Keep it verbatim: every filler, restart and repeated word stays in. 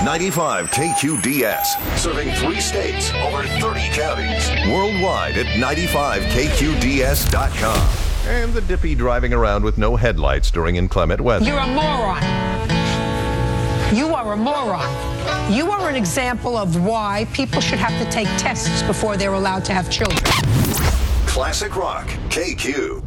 ninety-five K Q D S, serving three states, over thirty counties. Worldwide at ninety-five K Q D S dot com. And the dippy driving around with no headlights during inclement weather. You're a moron. You are a moron. You are an example of why people should have to take tests before they're allowed to have children. Classic Rock, K Q.